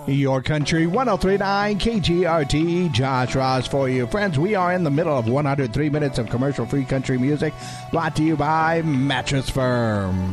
Your Country 103.9 KGRT. Josh Ross for you. Friends, we are in the middle of 103 minutes of commercial-free country music brought to you by Mattress Firm.